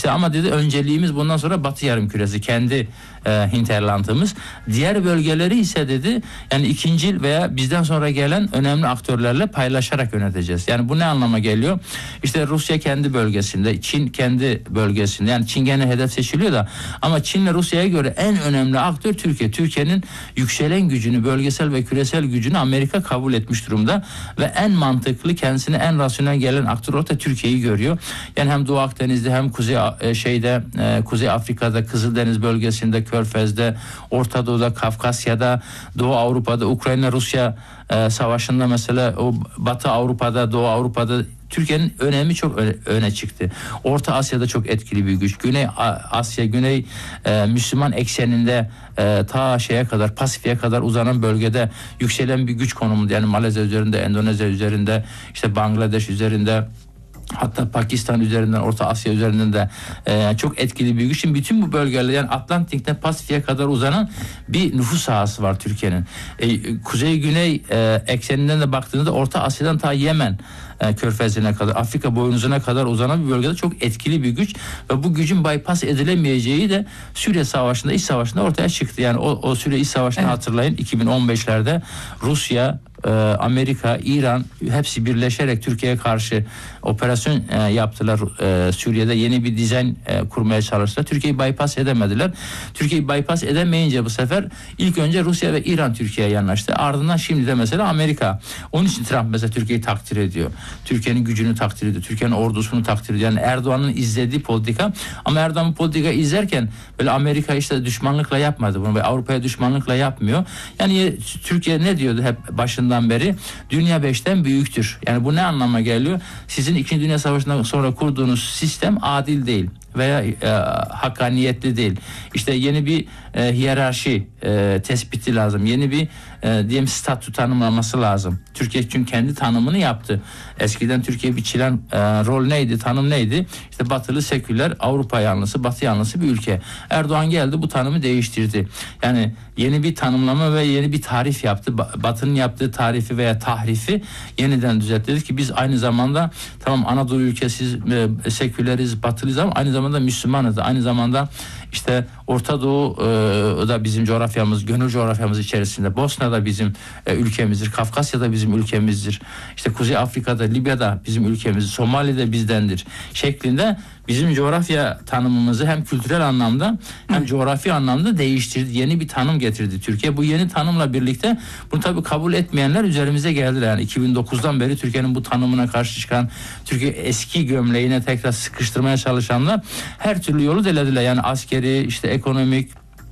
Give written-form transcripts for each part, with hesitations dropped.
İşte ama dedi önceliğimiz bundan sonra Batı Yarımküresi, kendi hinterlandımız. Diğer bölgeleri ise dedi yani ikincil veya bizden sonra gelen önemli aktörlerle paylaşarak yöneteceğiz. Yani bu ne anlama geliyor? İşte Rusya kendi bölgesinde, Çin kendi bölgesinde. Yani Çin gene hedef seçiliyor da ama Çin'le Rusya'ya göre en önemli aktör Türkiye. Türkiye'nin yükselen gücünü, bölgesel ve küresel gücünü Amerika kabul etmiş durumda ve en mantıklı, kendisine en rasyonel gelen aktör orada Türkiye'yi görüyor. Yani hem Doğu Akdeniz'de hem Kuzey Afrika'da, Kızıldeniz bölgesinde, Körfez'de, Orta Doğu'da, Kafkasya'da, Doğu Avrupa'da, Ukrayna-Rusya savaşında mesela o Batı Avrupa'da, Doğu Avrupa'da Türkiye'nin önemi çok öne çıktı. Orta Asya'da çok etkili bir güç. Güney Asya, Güney Müslüman ekseninde ta şeye kadar, Pasifik'e kadar uzanan bölgede yükselen bir güç konumunda. Yani Malezya üzerinde, Endonezya üzerinde, işte Bangladeş üzerinde, hatta Pakistan üzerinden, Orta Asya üzerinden de çok etkili bir güç. Şimdi bütün bu bölgeler, yani Atlantik'ten Pasifik'e kadar uzanan bir nüfus sahası var Türkiye'nin. Kuzey-Güney ekseninden de baktığınızda Orta Asya'dan ta Yemen Körfezi'ne kadar, Afrika boynuzuna kadar uzanan bir bölgede çok etkili bir güç ve bu gücün bypass edilemeyeceği de Suriye Savaşı'nda, İç Savaşı'nda ortaya çıktı. Yani o Suriye İç Savaşı'nı hatırlayın, 2015'lerde Rusya, Amerika, İran hepsi birleşerek Türkiye'ye karşı operasyon yaptılar. Suriye'de yeni bir dizayn kurmaya çalıştılar. Türkiye'yi bypass edemediler. Türkiye'yi bypass edemeyince bu sefer ilk önce Rusya ve İran Türkiye'ye yanaştı. Ardından şimdi de mesela Amerika. Onun için Trump mesela Türkiye'yi takdir ediyor. Türkiye'nin gücünü takdir ediyor. Türkiye'nin ordusunu takdir ediyor. Yani Erdoğan'ın izlediği politika, ama Erdoğan bu politika izlerken böyle Amerika işte düşmanlıkla yapmadı bunu ve Avrupa'ya düşmanlıkla yapmıyor. Yani Türkiye ne diyordu hep başından beri? Dünya 5'ten büyüktür. Yani bu ne anlama geliyor? Sizin 2. Dünya Savaşı'ndan sonra kurduğunuz sistem adil değil veya hakkaniyetli değil. İşte yeni bir hiyerarşi tespiti lazım. Yeni bir diyelim statü tanımlaması lazım. Türkiye çünkü kendi tanımını yaptı. Eskiden Türkiye biçilen rol neydi, tanım neydi? İşte batılı, seküler, Avrupa yanlısı, Batı yanlısı bir ülke. Erdoğan geldi, bu tanımı değiştirdi. Yani yeni bir tanımlama ve yeni bir tarif yaptı. Batı'nın yaptığı tarifi veya tahrifi yeniden düzeltti ki biz aynı zamanda tamam Anadolu ülkesiz, seküleriz, batılıyız ama aynı zamanda Müslümanız. Aynı zamanda işte Orta Doğu da bizim coğrafyamız, gönül coğrafyamız içerisinde. Bosna da bizim ülkemizdir. Kafkasya da bizim ülkemizdir. İşte Kuzey Afrika'da, Libya'da bizim ülkemizdir. Somali'de bizdendir şeklinde bizim coğrafya tanımımızı hem kültürel anlamda hem coğrafi anlamda değiştirdi. Yeni bir tanım getirdi Türkiye. Bu yeni tanımla birlikte bunu tabii kabul etmeyenler üzerimize geldiler. Yani 2009'dan beri Türkiye'nin bu tanımına karşı çıkan, Türkiye eski gömleğine tekrar sıkıştırmaya çalışanlar her türlü yolu denediler. Yani askeri, işte ekonomik,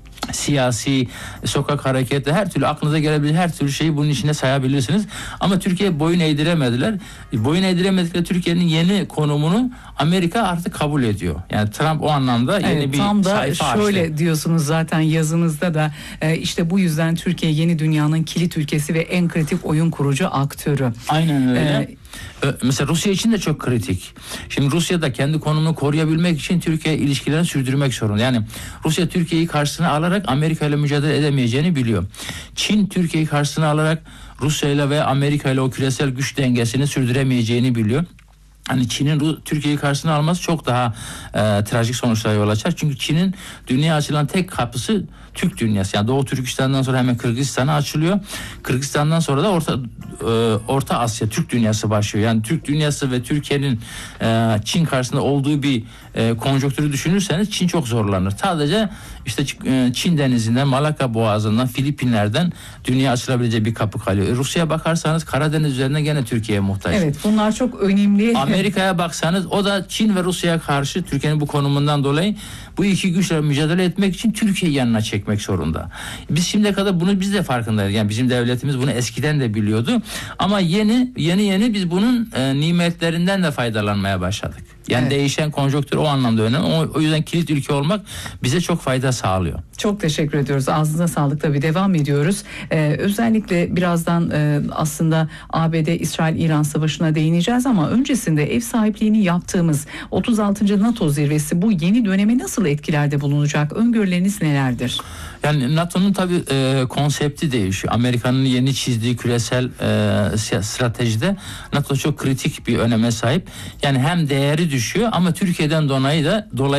siyasi, sokak hareketi, her türlü aklınıza gelebilir her türlü şeyi bunun içinde sayabilirsiniz. Ama Türkiye boyun eğdiremediler. Boyun eğdiremedikleri Türkiye'nin yeni konumunu Amerika artık kabul ediyor. Yani Trump o anlamda yeni bir tam da sayfa açtı. şöyle diyorsunuz zaten yazınızda da işte bu yüzden Türkiye yeni dünyanın kilit ülkesi ve en kritik oyun kurucu aktörü. Aynen öyle. Mesela Rusya için de çok kritik. Şimdi Rusya da kendi konumunu koruyabilmek için Türkiye ilişkilerini sürdürmek zorunda. Yani Rusya Türkiye'yi karşısına alarak Amerika ile mücadele edemeyeceğini biliyor. Çin Türkiye'yi karşısına alarak Rusya ile ve Amerika ile o küresel güç dengesini sürdüremeyeceğini biliyor. Hani Çin'in Türkiye'yi karşısına alması çok daha trajik sonuçlara yol açar. Çünkü Çin'in dünyaya açılan tek kapısı Türk dünyası. Yani Doğu Türkistan'dan sonra hemen Kırgızistan'a açılıyor. Kırgızistan'dan sonra da Orta Asya, Türk dünyası başlıyor. Yani Türk dünyası ve Türkiye'nin Çin karşısında olduğu bir konjonktürü düşünürseniz Çin çok zorlanır. Sadece işte Çin denizinden, Malaka Boğazı'ndan, Filipinler'den dünyaya açılabileceği bir kapı kalıyor. Rusya'ya bakarsanız Karadeniz üzerinden gene Türkiye'ye muhtaç. Evet, bunlar çok önemli. Amerika'ya baksanız o da Çin ve Rusya'ya karşı Türkiye'nin bu konumundan dolayı bu iki güçle mücadele etmek için Türkiye'yi yanına çekmek zorunda. Biz şimdiye kadar bunu biz de farkındayız. Yani bizim devletimiz bunu eskiden de biliyordu. Ama yeni biz bunun nimetlerinden de faydalanmaya başladık. Yani değişen konjonktür o anlamda önemli. O yüzden kilit ülke olmak bize çok fayda sağlıyor. Çok teşekkür ediyoruz. Ağzınıza sağlık. Tabii devam ediyoruz. Özellikle birazdan aslında ABD-İsrail-İran savaşına değineceğiz ama öncesinde ev sahipliğini yaptığımız 36. NATO zirvesi bu yeni döneme nasıl etkilerde bulunacak? Öngörüleriniz nelerdir? Yani NATO'nun tabii konsepti değişiyor. Amerika'nın yeni çizdiği küresel stratejide NATO çok kritik bir öneme sahip. Yani hem değeri düşüyor ama Türkiye'den dolayı